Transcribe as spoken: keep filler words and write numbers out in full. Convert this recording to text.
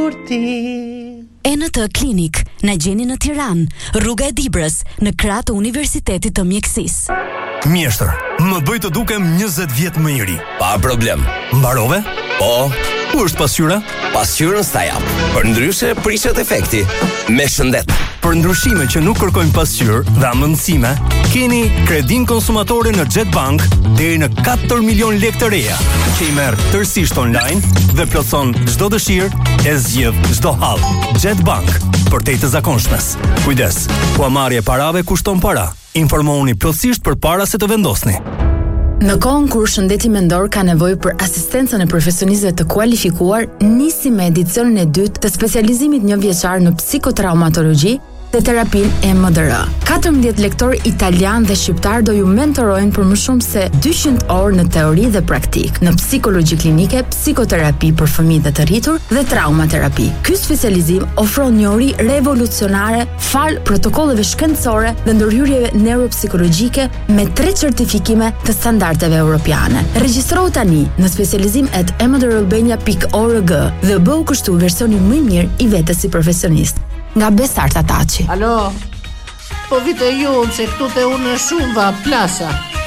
për ti. E në të klinik, në gjeni në Tiranë, rruga e Dibrës, në krah të Universitetit të Mjekësisë. Mjeshtër, më bëj të dukem njëzet vjet më i ri. Pa problem. Mbarove? Po. Ku është pasqyra? Pasqyrën sta jap. Për ndryshe prishet efekti. Me shëndet. Për ndryshime që nuk kërkojnë pasqyrë dhe amëndësime, keni kredin konsumatore në Jetbank deri në katër milion lekë të reja, që i merr tërësisht online dhe plotson çdo dëshirë e zgjidh çdo hall. Jetbank, për te të zakonshmes. Kujdes, huamarrja e parave kushton para. Informohuni plotësisht përpara se të vendosni. Në kohën kur shëndeti mendor ka nevojë për asistencën e profesionistëve të kualifikuar, nisi me edicionin e dytë të specializimit një vjeçar në psikotraumatologji dhe terapinë E M D R. katërmbëdhjetë lektor italian dhe shqiptar do ju mentorojnë për më shumë se dyqind orë në teori dhe praktik, në psikologji klinike, psikoterapi për fëmijë dhe të rritur dhe traumaterapi. Ky specializim ofron njohuri revolucionare fal protokolleve shkencore dhe ndërhyrjeve neuropsikologjike me tre certifikime të standardeve europiane. Regjistrohu tani në specializim at emdralbania dot org dhe bëu kështu versioni më i mirë i vetes si profesionist. Nga Besart Ataçi. Alo, po vite ju se këtu te unë shumë va plasa.